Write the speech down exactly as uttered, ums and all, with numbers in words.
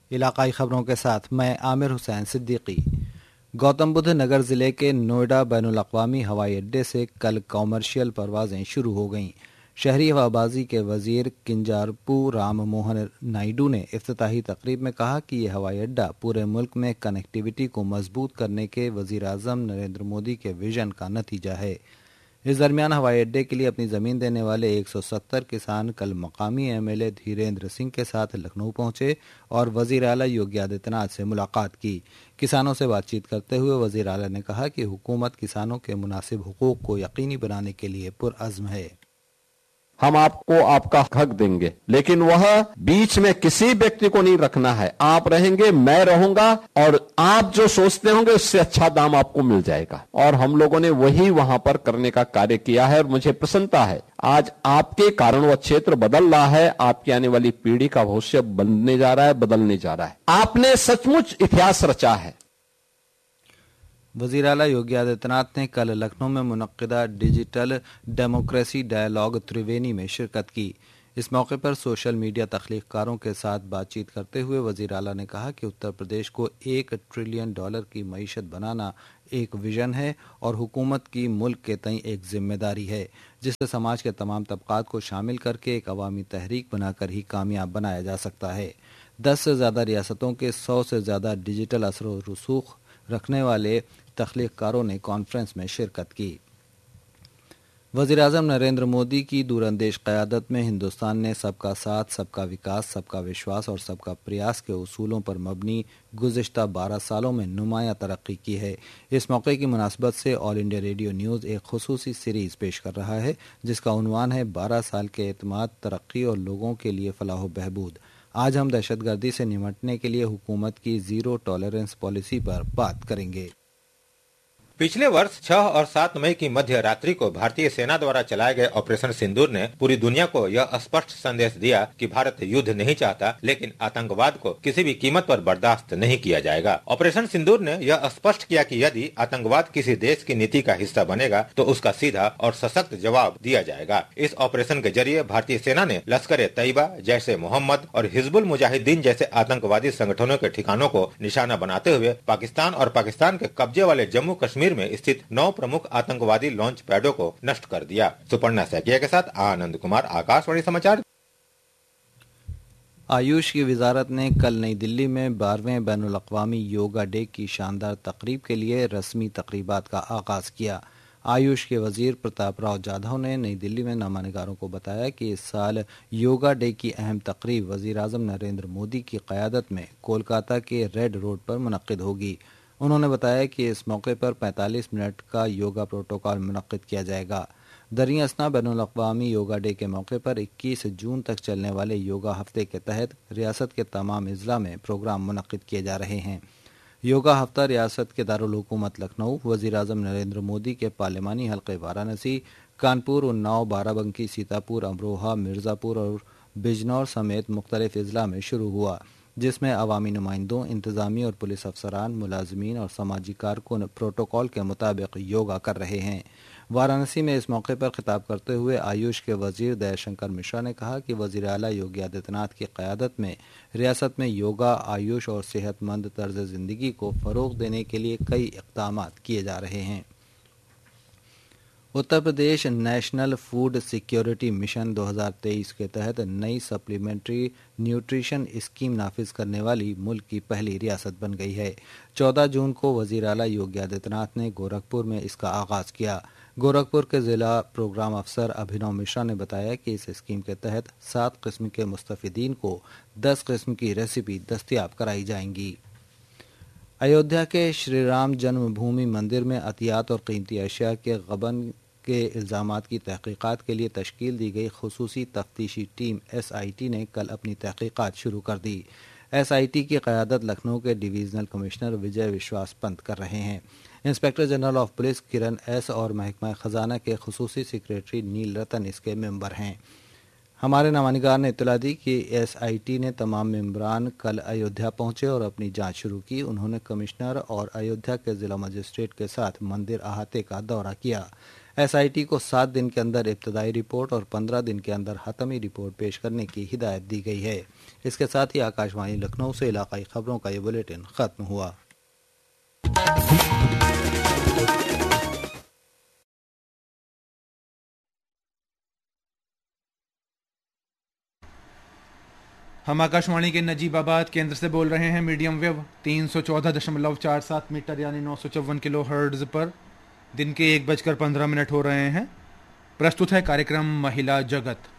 इलाकाई खबरों के साथ मैं आमिर हुसैन सिद्दीकी। गौतम बुद्ध नगर जिले के नोएडा बैनुल अक़वामी हवाई अड्डे से कल कॉमर्शियल परवाजें शुरू हो गईं। शहरी हवाबाजी के वजीर किंजारपू राम मोहन नायडू ने इफ्तिताही तकरीब में कहा कि यह हवाई अड्डा पूरे मुल्क में कनेक्टिविटी को मजबूत करने के वजीर आज़म नरेंद्र मोदी के विजन का नतीजा है। इस दरमियान हवाई अड्डे के लिए अपनी ज़मीन देने वाले एक सौ सत्तर किसान कल मकामी एमएलए धीरेन्द्र सिंह के साथ लखनऊ पहुंचे और वज़ीर आला योगी आदित्यनाथ से मुलाकात की। किसानों से बातचीत करते हुए वज़ीर आला ने कहा कि हुकूमत किसानों के मुनासिब हुकूक को यकीनी बनाने के लिए पुरअज़्म है। हम आपको आपका हक देंगे, लेकिन वह बीच में किसी व्यक्ति को नहीं रखना है। आप रहेंगे, मैं रहूंगा, और आप जो सोचते होंगे उससे अच्छा दाम आपको मिल जाएगा। और हम लोगों ने वही वहां पर करने का कार्य किया है और मुझे प्रसन्नता है। आज आपके कारण वह क्षेत्र बदल रहा है। आपकी आने वाली पीढ़ी का भविष्य बनने जा रहा है, बदलने जा रहा है। आपने सचमुच इतिहास रचा है। वज़ीर आला योगी आदित्यनाथ ने कल लखनऊ में मुनक्किदा डिजिटल डेमोक्रेसी डायलॉग त्रिवेणी में शिरकत की। इस मौके पर सोशल मीडिया तख्लीक़कारों के साथ बातचीत करते हुए वज़ीर आला ने कहा कि उत्तर प्रदेश को एक ट्रिलियन डॉलर की मईशत बनाना एक विजन है और हुकूमत की मुल्क के तई एक जिम्मेदारी है, जिससे समाज के तमाम तबकात को शामिल करके एक अवामी तहरीक बनाकर ही कामयाब बनाया जा सकता है। दस से ज़्यादा रियासतों के सौ से ज़्यादा डिजिटल असर व रसूख रखने वाले तख्लीक़कारों ने कॉन्फ्रेंस में शिरकत की। वज़ीर आज़म नरेंद्र मोदी की दूरअंदेश क़यादत में हिंदुस्तान ने सबका साथ, सबका विकास, सबका विश्वास और सबका प्रयास के उसूलों पर मबनी गुज़िश्ता बारह सालों में नुमायाँ तरक्की की है। इस मौके की मुनासबत से ऑल इंडिया रेडियो न्यूज़ एक खुसूसी सीरीज़ पेश कर रहा है, जिसका उन्वान है बारह साल के एतमाद, तरक्की और लोगों के लिए फलाह व बहबूद। आज हम दहशतगर्दी से निमटने के लिए हुकूमत की ज़ीरो टॉलरेंस पॉलिसी पर बात करेंगे। पिछले वर्ष छह और सात मई की मध्य रात्रि को भारतीय सेना द्वारा चलाए गए ऑपरेशन सिंदूर ने पूरी दुनिया को यह स्पष्ट संदेश दिया कि भारत युद्ध नहीं चाहता, लेकिन आतंकवाद को किसी भी कीमत पर बर्दाश्त नहीं किया जाएगा। ऑपरेशन सिंदूर ने यह स्पष्ट किया कि यदि आतंकवाद किसी देश की नीति का हिस्सा बनेगा तो उसका सीधा और सशक्त जवाब दिया जाएगा। इस ऑपरेशन के जरिए भारतीय सेना ने लश्कर ए तैयबा, जैश ए मोहम्मद और हिजबुल मुजाहिदीन जैसे आतंकवादी संगठनों के ठिकानों को निशाना बनाते हुए पाकिस्तान और पाकिस्तान के कब्जे वाले जम्मू कश्मीर में स्थित नौ प्रमुख आतंकवादी लॉन्च पैडों को नष्ट कर दिया। सुपर्णा सैकिया के साथ आनंद कुमार, आकाशवाणी समाचार। आयुष की वजारत ने कल नई दिल्ली में बारहवें बैनुल अक़वामी योगा डे की शानदार तकरीब के लिए रस्मी तकरीबात का आगाज किया। आयुष के वजीर प्रताप राव जाधव ने नई दिल्ली में नामानिगारों को बताया कि इस साल योगा डे की अहम तकरीब वजीर आज़म नरेंद्र मोदी की क़यादत में कोलकाता के रेड रोड पर मुनक्किद होगी। उन्होंने बताया कि इस मौके पर पैंतालीस मिनट का योगा प्रोटोकॉल मुनक्किद किया जाएगा। दरिया असना बैनुल अक़वामी योगा डे के मौके पर इक्कीस जून तक चलने वाले योगा हफ्ते के तहत रियासत के तमाम अज़ला में प्रोग्राम मुनक्किद किए जा रहे हैं। योगा हफ्ता रियासत के दारुल हुकूमत लखनऊ, वज़ीर आज़म नरेंद्र मोदी के पार्लिमानी हल्के वाराणसी, कानपुर, उन्नाव, बाराबंकी, सीतापुर, अमरोहा, मिर्ज़ापुर और बिजनौर समेत मुख्तलिफ अज़ला में शुरू हुआ, जिसमें अवामी नुमाइंदों, इंतज़ामी और पुलिस अफसरान, मुलाजमीन और समाजी कारकुन प्रोटोकॉल के मुताबिक योगा कर रहे हैं। वाराणसी में इस मौके पर खिताब करते हुए आयुष के वजीर दयाशंकर मिश्रा ने कहा कि वज़ीर आला योगी आदित्यनाथ की क़यादत में रियासत में योगा, आयुष और सेहतमंद तर्ज ज़िंदगी को फ़रोग़ देने के लिए कई इक़दामात किए जा रहे हैं। Uttar Pradesh national food security mission दो हज़ार तेईस के तहत नई सप्लीमेंट्री न्यूट्रिशन स्कीम नाफिज करने वाली मुल्क की पहली रियासत बन गई है। चौदह जून को वज़ीर आला योगी आदित्यनाथ ने गोरखपुर में इसका आगाज़ किया। गोरखपुर के ज़िला प्रोग्राम अफसर अभिनव मिश्रा ने बताया कि इस स्कीम के तहत सात किस्म के मुस्तफ़िदीन को दस किस्म की रेसिपी दस्तियाब कराई जाएंगी। अयोध्या के श्री राम जन्मभूमि मंदिर में अतियात और कीमती अशिया के गबन के इल्ज़ामात की तहकीकात के लिए तश्कील दी गई खुसूसी तफ्तीशी टीम एस आई टी ने कल अपनी तहकीकात शुरू कर दी। एस आई टी की क़यादत लखनऊ के डिवीज़नल कमिश्नर विजय विश्वास पंत कर रहे हैं। Inspector general of police Kiran S और महकमा ख़जाना के खुसूसी सेक्रेटरी नील रतन इसके मेंबर हैं। हमारे नामानिगार ने इत्तला दी कि एस आई टी ने तमाम मेंबरान कल अयोध्या पहुंचे और अपनी जांच शुरू की। उन्होंने कमिश्नर और अयोध्या के ज़िला मजिस्ट्रेट के साथ मंदिर अहाते का दौरा किया। एसआईटी को सात दिन के अंदर इब्तदाई रिपोर्ट और पंद्रह दिन के अंदर हतमी रिपोर्ट पेश करने की हिदायत दी गई है। इसके साथ ही आकाशवाणी लखनऊ से इलाकाई खबरों का ये बुलेटिन खत्म हुआ। हम आकाशवाणी के नजीबाबाद केंद्र से बोल रहे हैं मीडियम वेव तीन सौ चौदह दशमलव चार सात मीटर यानी नौ सौ चौवन किलो हर्ट्ज पर। दिन के एक बजकर पंद्रह मिनट हो रहे हैं। प्रस्तुत है कार्यक्रम महिला जगत।